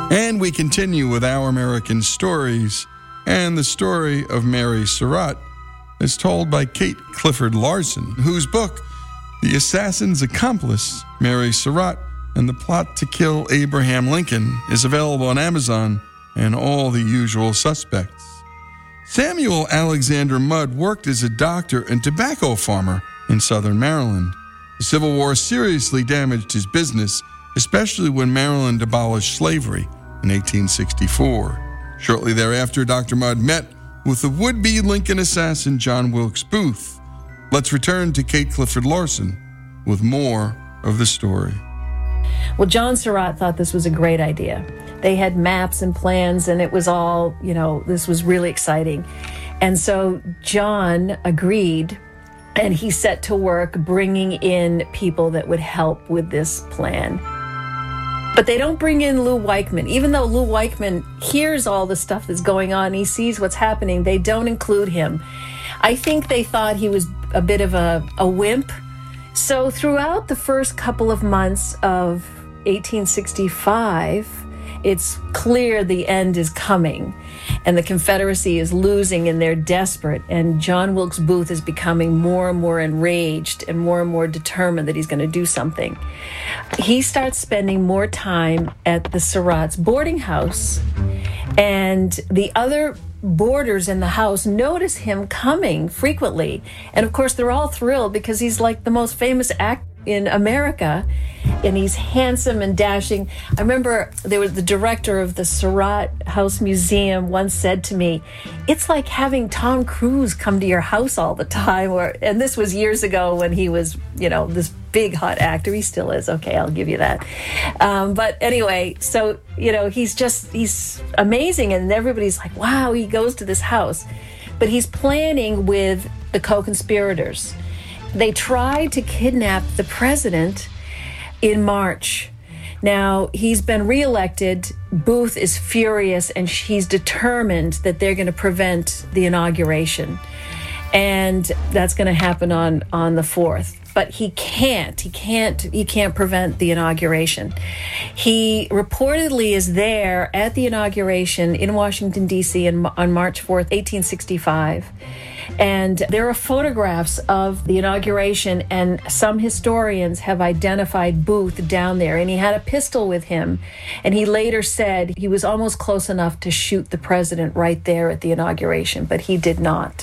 And we continue with Our American Stories, and the story of Mary Surratt is told by Kate Clifford Larson, whose book, The Assassin's Accomplice, Mary Surratt and the Plot to Kill Abraham Lincoln, is available on Amazon and all the usual suspects. Samuel Alexander Mudd worked as a doctor and tobacco farmer in southern Maryland. The Civil War seriously damaged his business, especially when Maryland abolished slavery in 1864. Shortly thereafter, Dr. Mudd met with the would-be Lincoln assassin John Wilkes Booth. Let's return to Kate Clifford Larson with more of the story. Well, John Surratt thought this was a great idea. They had maps and plans, and it was all, this was really exciting. And so John agreed, and he set to work bringing in people that would help with this plan. But they don't bring in Lou Weichman. Even though Lou Weichman hears all the stuff that's going on, he sees what's happening, they don't include him. I think they thought he was a bit of a wimp. So throughout the first couple of months of 1865, it's clear the end is coming and the Confederacy is losing and they're desperate, and John Wilkes Booth is becoming more and more enraged and more determined that he's going to do something. He starts spending more time at the Surratt's boarding house, and the other boarders in the house notice him coming frequently. And of course, they're all thrilled because he's like the most famous actor in America, and he's handsome and dashing. I remember the director of the Surratt House Museum once said to me, "It's like having Tom Cruise come to your house all the time." And this was years ago when he was, this big hot actor. He still is. Okay, I'll give you that. But anyway, so, he's amazing. And everybody's like, wow, he goes to this house. But he's planning with the co-conspirators. They tried to kidnap the president in March. Now, he's been reelected. Booth is furious, and he's determined that they're going to prevent the inauguration. And that's going to happen on the 4th. But he can't prevent the inauguration. He reportedly is there at the inauguration in Washington, D.C. on March 4th, 1865. And there are photographs of the inauguration, and some historians have identified Booth down there, and he had a pistol with him. And he later said he was almost close enough to shoot the president right there at the inauguration, but he did not.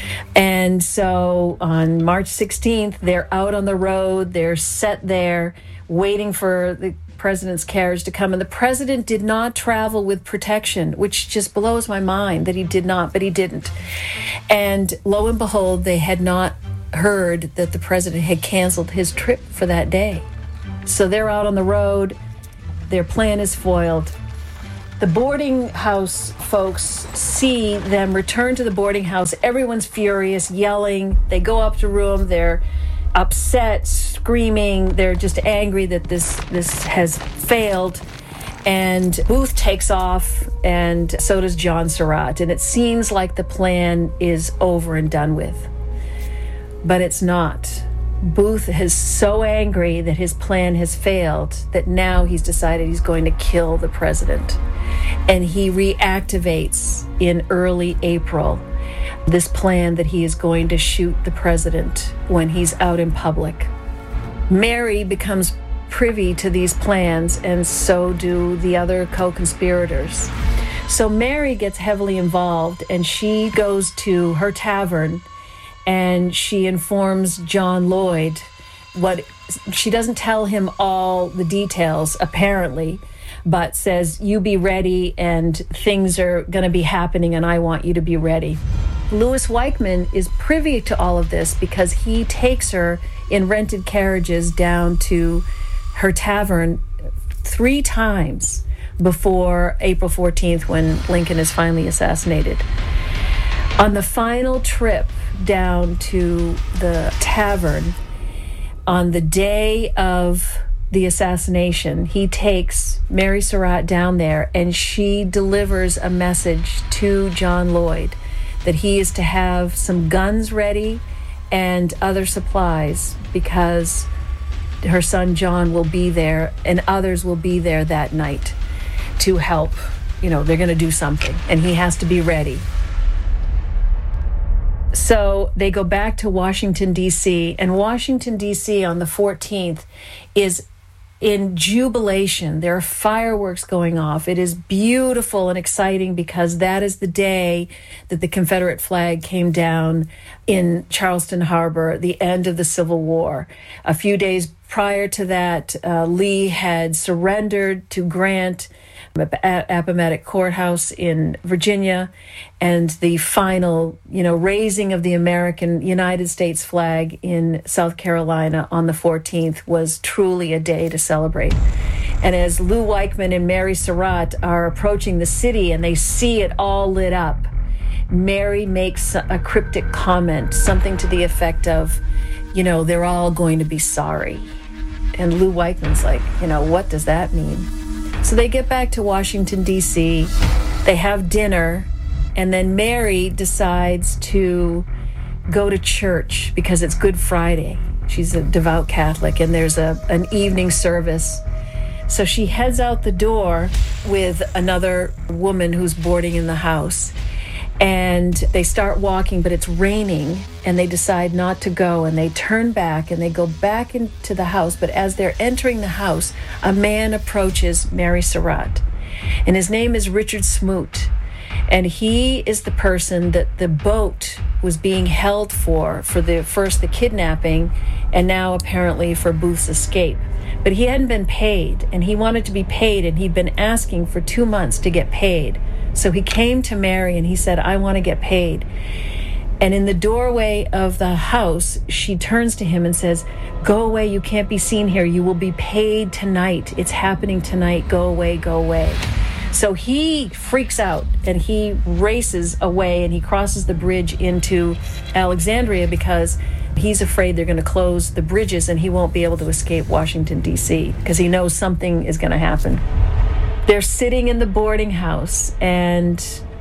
And so on March 16th, they're out on the road, they're set there waiting for the president's carriage to come. And the president did not travel with protection, which just blows my mind that he did not, but he didn't. And lo and behold, they had not heard that the president had canceled his trip for that day. So they're out on the road, their plan is foiled. The boarding house folks see them return to the boarding house. Everyone's furious, yelling. They go up to room. They're upset, screaming. They're just angry that this has failed. And Booth takes off, and so does John Surratt. And it seems like the plan is over and done with. But it's not. Booth is so angry that his plan has failed that now he's decided he's going to kill the president. And he reactivates in early April this plan that he is going to shoot the president when he's out in public. Mary becomes privy to these plans, and so do the other co-conspirators. So Mary gets heavily involved, and she goes to her tavern, and she informs John Lloyd she doesn't tell him all the details, apparently, but says, you be ready, and things are going to be happening, and I want you to be ready. Louis Weichman is privy to all of this because he takes her in rented carriages down to her tavern 3 times before April 14th, when Lincoln is finally assassinated. On the final trip down to the tavern, on the day of the assassination, he takes Mary Surratt down there, and she delivers a message to John Lloyd that he is to have some guns ready and other supplies because her son John will be there and others will be there that night to help. They're going to do something, and he has to be ready. So they go back to Washington, D.C., and Washington, D.C. on the 14th is in jubilation. There are fireworks going off. It is beautiful and exciting because that is the day that the Confederate flag came down in Charleston Harbor, the end of the Civil War. A few days prior to that, Lee had surrendered to Grant at Appomattox Courthouse in Virginia, and the final, raising of the American United States flag in South Carolina on the 14th was truly a day to celebrate. And as Lou Weichman and Mary Surratt are approaching the city and they see it all lit up, Mary makes a cryptic comment, something to the effect of, they're all going to be sorry. And Lou Weichman's like, what does that mean? So they get back to Washington, D.C., they have dinner, and then Mary decides to go to church because it's Good Friday. She's a devout Catholic, and there's an evening service. So she heads out the door with another woman who's boarding in the house. And they start walking, but it's raining, and they decide not to go, and they turn back, and they go back into the house. But as they're entering the house, a man approaches Mary Surratt, and his name is Richard Smoot, and he is the person that the boat was being held for the kidnapping, and now apparently for Booth's escape. But he hadn't been paid, and he wanted to be paid, and he'd been asking for 2 months to get paid. So he came to Mary and he said, I want to get paid. And in the doorway of the house, she turns to him and says, go away, you can't be seen here. You will be paid tonight. It's happening tonight. Go away, go away. So he freaks out and he races away and he crosses the bridge into Alexandria because he's afraid they're going to close the bridges and he won't be able to escape Washington, D.C. because he knows something is going to happen. They're sitting in the boarding house, and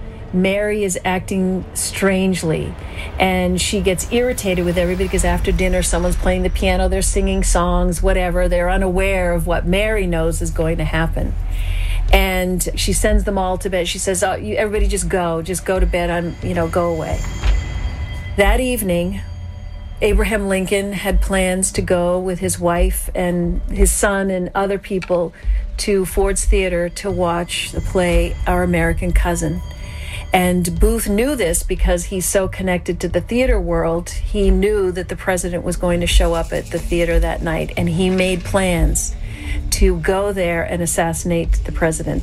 Mary is acting strangely, and she gets irritated with everybody because after dinner, someone's playing the piano, they're singing songs, whatever. They're unaware of what Mary knows is going to happen. And she sends them all to bed. She says, everybody just go to bed, go away. That evening, Abraham Lincoln had plans to go with his wife and his son and other people to Ford's Theater to watch the play Our American Cousin. And Booth knew this because he's so connected to the theater world. He knew that the president was going to show up at the theater that night, and he made plans to go there and assassinate the president.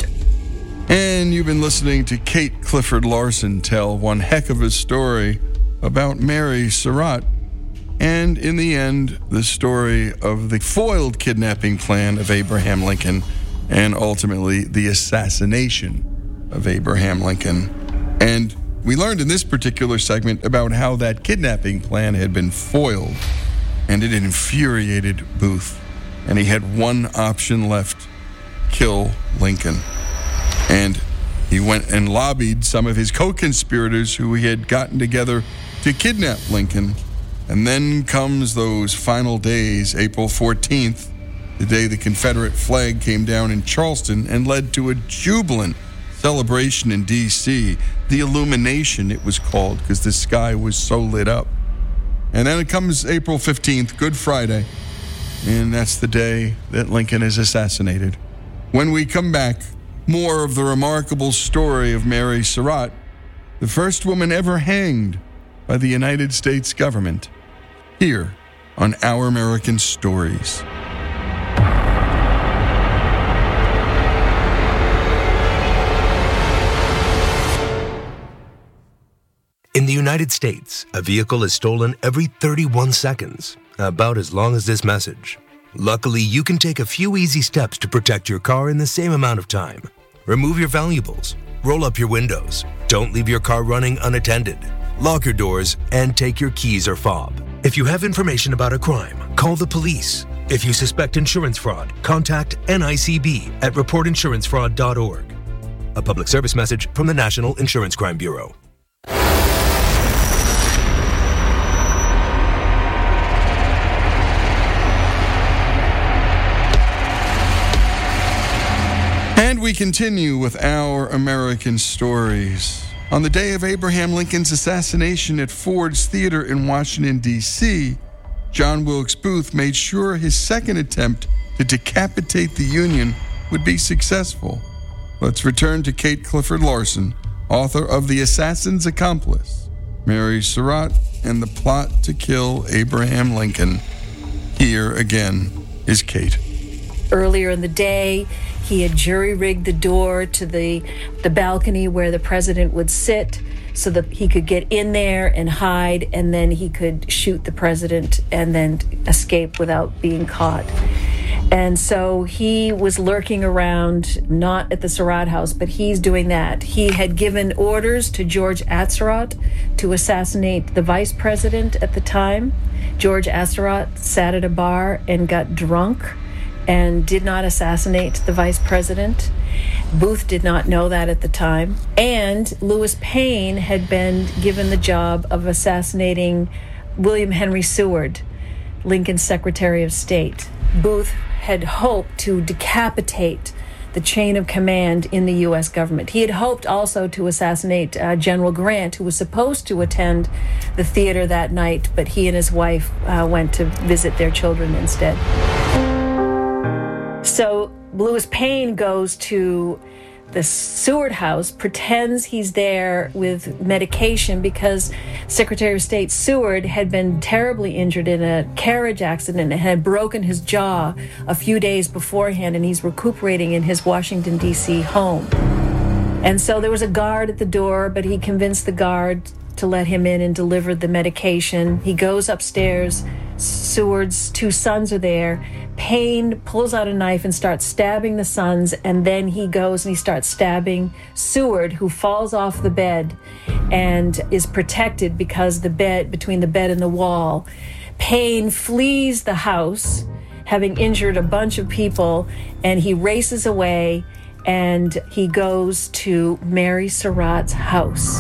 And you've been listening to Kate Clifford Larson tell one heck of a story about Mary Surratt, and in the end, the story of the foiled kidnapping plan of Abraham Lincoln and ultimately the assassination of Abraham Lincoln. And we learned in this particular segment about how that kidnapping plan had been foiled, and it infuriated Booth. And he had one option left: kill Lincoln. And he went and lobbied some of his co-conspirators who he had gotten together to kidnap Lincoln. And then comes those final days, April 14th, the day the Confederate flag came down in Charleston and led to a jubilant celebration in D.C. The Illumination, it was called, because the sky was so lit up. And then it comes April 15th, Good Friday, and that's the day that Lincoln is assassinated. When we come back, more of the remarkable story of Mary Surratt, the first woman ever hanged by the United States government, here on Our American Stories. In the United States, a vehicle is stolen every 31 seconds, about as long as this message. Luckily, you can take a few easy steps to protect your car in the same amount of time. Remove your valuables, roll up your windows, don't leave your car running unattended, lock your doors, and take your keys or fob. If you have information about a crime, call the police. If you suspect insurance fraud, contact NICB at reportinsurancefraud.org. A public service message from the National Insurance Crime Bureau. And we continue with our American stories. On the day of Abraham Lincoln's assassination at Ford's Theater in Washington, D.C., John Wilkes Booth made sure his second attempt to decapitate the Union would be successful. Let's return to Kate Clifford Larson, author of The Assassin's Accomplice, Mary Surratt, and the Plot to Kill Abraham Lincoln. Here again is Kate. Earlier in the day, he had jury-rigged the door to the balcony where the president would sit so that he could get in there and hide, and then he could shoot the president and then escape without being caught. And so he was lurking around, not at the Surratt house, but he's doing that. He had given orders to George Atzerodt to assassinate the vice president at the time. George Atzerodt sat at a bar and got drunk and did not assassinate the vice president. Booth did not know that at the time. And Lewis Payne had been given the job of assassinating William Henry Seward, Lincoln's Secretary of State. Booth had hoped to decapitate the chain of command in the U.S. government. He had hoped also to assassinate General Grant, who was supposed to attend the theater that night, but he and his wife went to visit their children instead. So Lewis Payne goes to the Seward house, pretends he's there with medication because Secretary of State Seward had been terribly injured in a carriage accident and had broken his jaw a few days beforehand, and he's recuperating in his Washington, D.C. home. And so there was a guard at the door, but he convinced the guard to let him in and delivered the medication. He goes upstairs. Seward's two sons are there. Payne pulls out a knife and starts stabbing the sons, and then he goes and he starts stabbing Seward, who falls off the bed and is protected because the bed, between the bed and the wall. Payne flees the house, having injured a bunch of people, and he races away, and he goes to Mary Surratt's house.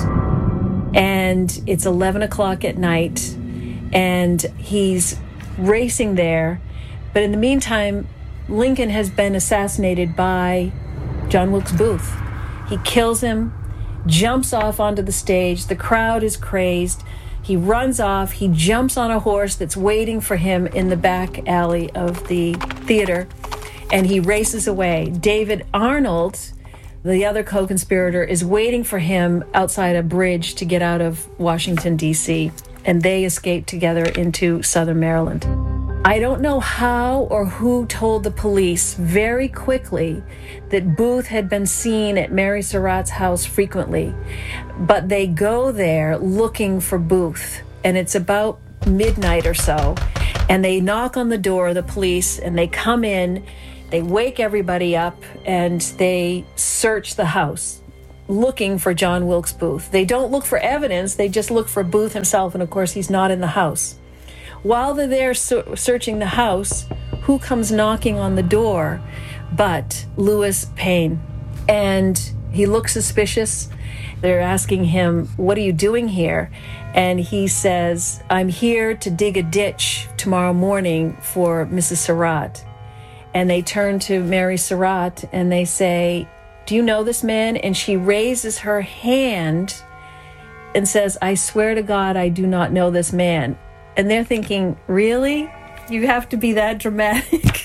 And it's 11 o'clock at night, and he's racing there. But in the meantime, Lincoln has been assassinated by John Wilkes Booth. He kills him, jumps off onto the stage. The crowd is crazed. He runs off. He jumps on a horse that's waiting for him in the back alley of the theater, and he races away. David Arnold, the other co-conspirator, is waiting for him outside a bridge to get out of Washington, D.C., and they escape together into southern Maryland. I don't know how or who told the police very quickly that Booth had been seen at Mary Surratt's house frequently, but they go there looking for Booth, and it's about midnight or so, and they knock on the door of the police, and they come in, they wake everybody up, and they search the house looking for John Wilkes Booth. They don't look for evidence, they just look for Booth himself, and of course he's not in the house. While they're there searching the house, who comes knocking on the door but Lewis Payne? And he looks suspicious. They're asking him, "What are you doing here?" And he says, "I'm here to dig a ditch tomorrow morning for Mrs. Surratt." And they turn to Mary Surratt and they say, "Do you know this man?" And she raises her hand and says, "I swear to God, I do not know this man." And they're thinking, really? You have to be that dramatic?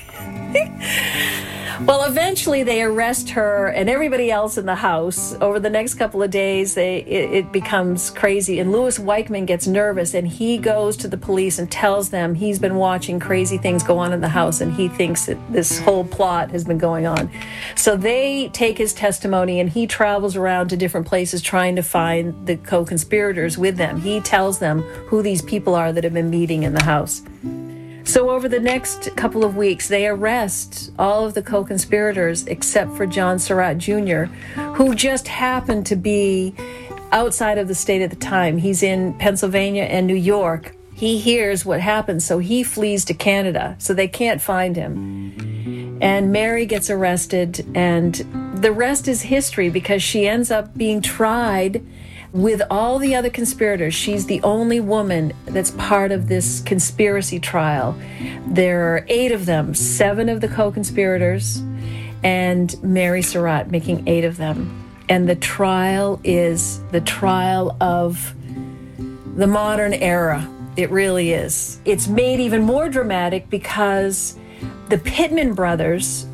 Well, eventually they arrest her and everybody else in the house. Over the next couple of days, it becomes crazy. And Louis Weichmann gets nervous, and he goes to the police and tells them he's been watching crazy things go on in the house, and he thinks that this whole plot has been going on. So they take his testimony, and he travels around to different places trying to find the co-conspirators with them. He tells them who these people are that have been meeting in the house. So over the next couple of weeks, they arrest all of the co-conspirators except for John Surratt Jr., who just happened to be outside of the state at the time. He's in Pennsylvania and New York. He hears what happens, so he flees to Canada, so they can't find him. And Mary gets arrested, and the rest is history because she ends up being tried with all the other conspirators. She's the only woman that's part of this conspiracy trial. There are 8 of them, 7 of the co-conspirators, and Mary Surratt, making 8 of them. And the trial is the trial of the modern era. It really is. It's made even more dramatic because the Pittman brothers,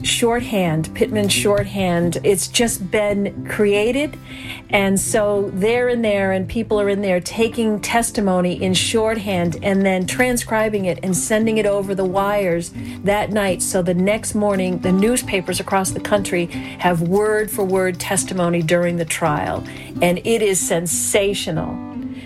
Pittman shorthand, it's just been created. And so they're in there and people are in there taking testimony in shorthand and then transcribing it and sending it over the wires that night. So the next morning, the newspapers across the country have word for word testimony during the trial. And it is sensational.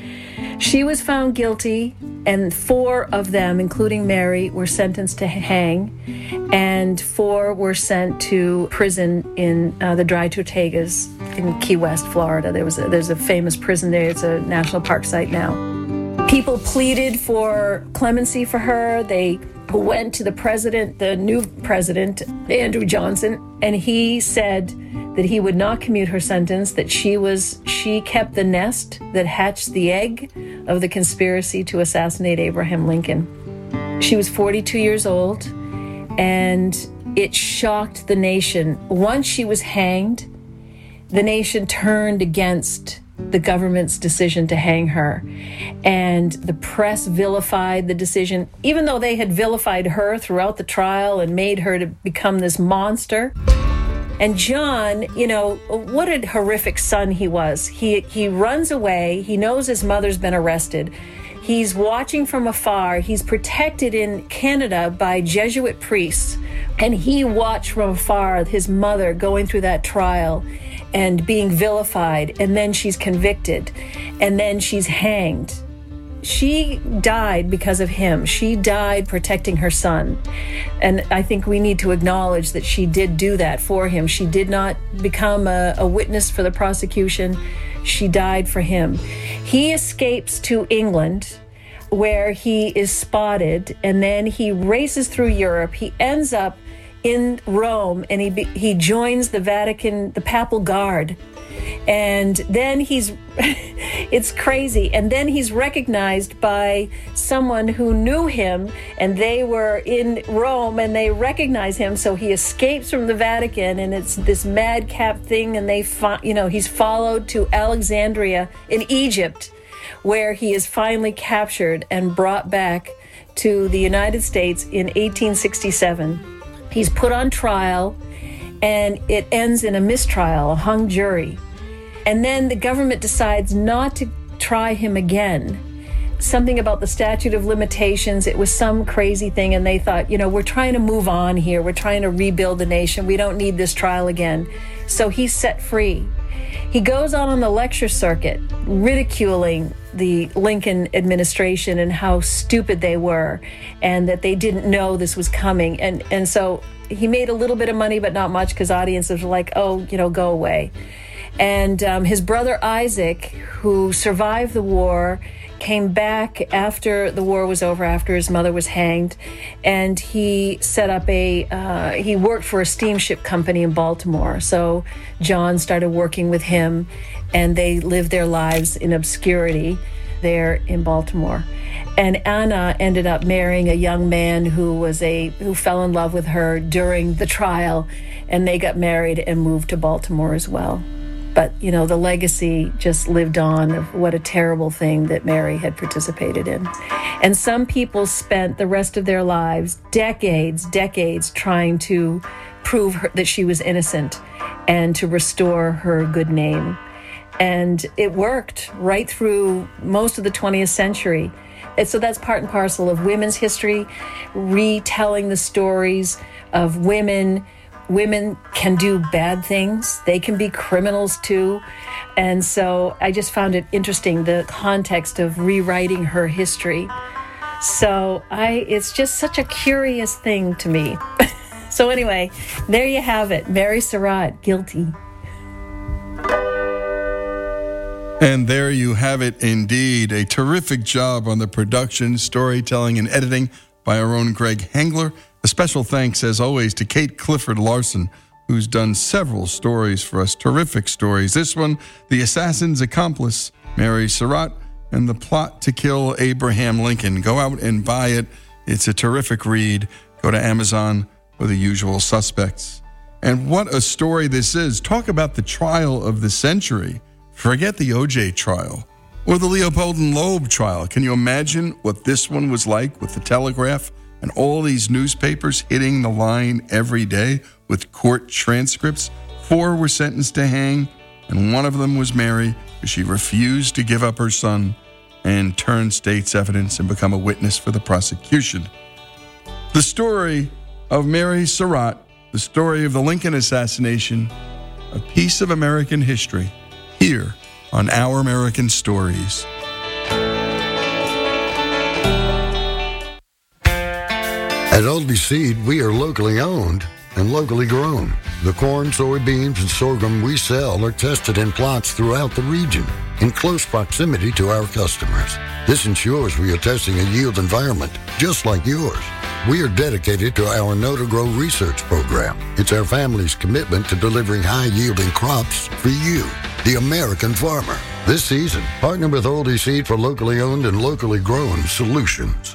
She was found guilty, and 4 of them, including Mary, were sentenced to hang, and 4 were sent to prison in the Dry Tortugas in Key West, Florida. There's a famous prison there. It's a national park site now. People pleaded for clemency for her. They went to the new president, Andrew Johnson, and he said that he would not commute her sentence, that she kept the nest that hatched the egg of the conspiracy to assassinate Abraham Lincoln. She was 42 years old, and it shocked the nation. Once she was hanged, the nation turned against the government's decision to hang her. And the press vilified the decision, even though they had vilified her throughout the trial and made her to become this monster. And John, what a horrific son he was. He runs away. He knows his mother's been arrested. He's watching from afar. He's protected in Canada by Jesuit priests. And he watched from afar his mother going through that trial and being vilified. And then she's convicted. And then she's hanged. She died because of him. She died protecting her son. And I think we need to acknowledge that she did do that for him. She did not become a witness for the prosecution. She died for him. He escapes to England, where he is spotted, and then he races through Europe. He ends up in Rome, and he joins the Vatican, the Papal Guard. And then it's crazy. And then he's recognized by someone who knew him, and they were in Rome and they recognize him. So he escapes from the Vatican, and it's this madcap thing. And he's followed to Alexandria in Egypt, where he is finally captured and brought back to the United States in 1867. He's put on trial, and it ends in a mistrial, a hung jury. And then the government decides not to try him again. Something about the statute of limitations, it was some crazy thing, and they thought, we're trying to move on here. We're trying to rebuild the nation. We don't need this trial again. So he's set free. He goes on the lecture circuit, ridiculing the Lincoln administration and how stupid they were, and that they didn't know this was coming. And so he made a little bit of money, but not much, because audiences were like, go away. And his brother Isaac, who survived the war, came back after the war was over, after his mother was hanged, and he set up he worked for a steamship company in Baltimore. So John started working with him, and they lived their lives in obscurity there in Baltimore. And Anna ended up marrying a young man who fell in love with her during the trial, and they got married and moved to Baltimore as well. But, the legacy just lived on of what a terrible thing that Mary had participated in. And some people spent the rest of their lives, decades, trying to prove that she was innocent and to restore her good name. And it worked right through most of the 20th century. And so that's part and parcel of women's history, retelling the stories of women. Women can do bad things. They can be criminals too. And so I just found it interesting, the context of rewriting her history. So it's just such a curious thing to me. So anyway, there you have it. Mary Surratt, guilty. And there you have it indeed. A terrific job on the production, storytelling, and editing by our own Greg Hengler. A special thanks, as always, to Kate Clifford Larson, who's done several stories for us, terrific stories. This one, The Assassin's Accomplice, Mary Surratt, and The Plot to Kill Abraham Lincoln. Go out and buy it. It's a terrific read. Go to Amazon or the usual suspects. And what a story this is. Talk about the trial of the century. Forget the OJ trial or the Leopold and Loeb trial. Can you imagine what this one was like with the Telegraph and all these newspapers hitting the line every day with court transcripts? 4 were sentenced to hang, and one of them was Mary, because she refused to give up her son and turn state's evidence and become a witness for the prosecution. The story of Mary Surratt, the story of the Lincoln assassination, a piece of American history, here on Our American Stories. At Aldi Seed, we are locally owned and locally grown. The corn, soybeans, and sorghum we sell are tested in plots throughout the region in close proximity to our customers. This ensures we are testing a yield environment just like yours. We are dedicated to our Know to Grow research program. It's our family's commitment to delivering high-yielding crops for you, the American farmer. This season, partner with Aldi Seed for locally owned and locally grown solutions.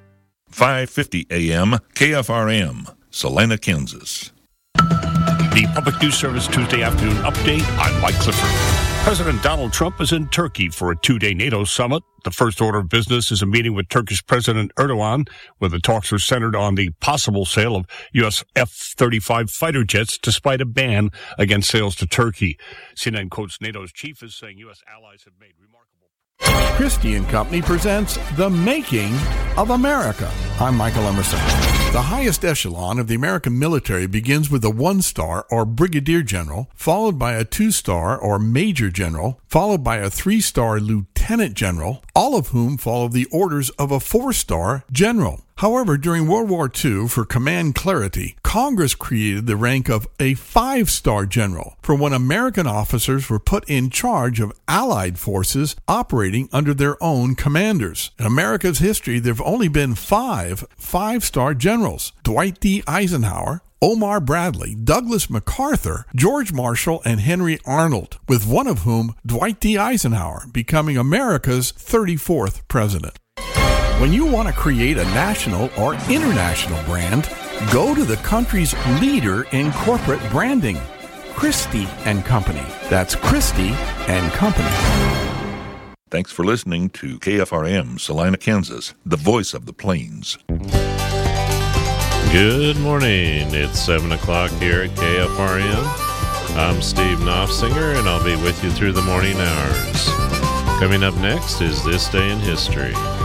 5:50 a.m. KFRM, Salina, Kansas. The Public News Service Tuesday afternoon update. I'm Mike Clifford. President Donald Trump is in Turkey for a 2-day NATO summit. The first order of business is a meeting with Turkish President Erdogan, where the talks are centered on the possible sale of U.S. F-35 fighter jets, despite a ban against sales to Turkey. CNN quotes NATO's chief as saying U.S. allies have made remarkable. Christie & Company presents The Making of America. I'm Michael Emerson. The highest echelon of the American military begins with a 1-star or brigadier general, followed by a 2-star or major general, followed by a 3-star lieutenant general, all of whom follow the orders of a 4-star general. However, during World War II, for command clarity, Congress created the rank of a 5-star general for when American officers were put in charge of Allied forces operating under their own commanders. In America's history, there have only been 5 5-star generals: Dwight D. Eisenhower, Omar Bradley, Douglas MacArthur, George Marshall, and Henry Arnold, with one of whom, Dwight D. Eisenhower, becoming America's 34th president. When you want to create a national or international brand, go to the country's leader in corporate branding, Christie & Company. That's Christie & Company. Thanks for listening to KFRM, Salina, Kansas, the voice of the plains. Good morning. It's 7 o'clock here at KFRM. I'm Steve Knopfsinger, and I'll be with you through the morning hours. Coming up next is This Day in History.